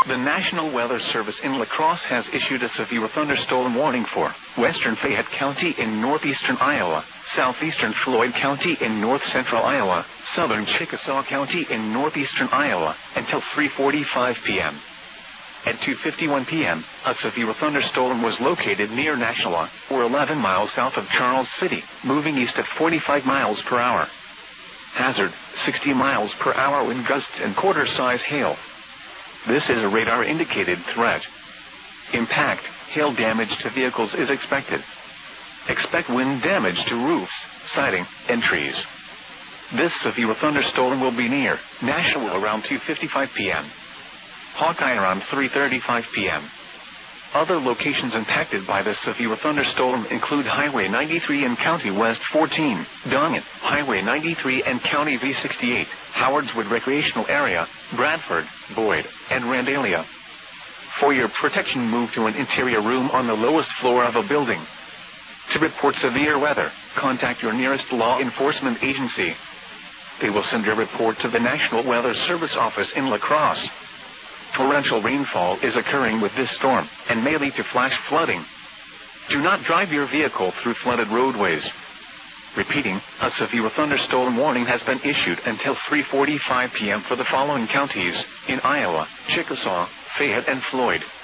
The National Weather Service in La Crosse has issued a severe thunderstorm warning for western Fayette County in northeastern Iowa, southeastern Floyd County in north-central Iowa, southern Chickasaw County in northeastern Iowa, until 3:45 p.m. At 2:51 p.m., a severe thunderstorm was located near Nashua, or 11 miles south of Charles City, moving east at 45 miles per hour. Hazard, 60 miles per hour wind gusts and quarter-size hail. This is a radar-indicated threat. Impact, hail damage to vehicles is expected. Expect wind damage to roofs, siding, and trees. This severe thunderstorm will be near Nashua around 2:55 p.m. Hawkeye around 3:35 p.m. Other locations impacted by this severe thunderstorm include Highway 93 and County West 14, Dongan, Highway 93 and County V68, Howardswood Recreational Area, Bradford, Boyd, and Randalia. For your protection, move to an interior room on the lowest floor of a building. To report severe weather, contact your nearest law enforcement agency. They will send your report to the National Weather Service office in La Crosse. Torrential rainfall is occurring with this storm and may lead to flash flooding. Do not drive your vehicle through flooded roadways. Repeating, a severe thunderstorm warning has been issued until 3:45 p.m. for the following counties in Iowa: Chickasaw, Fayette, and Floyd.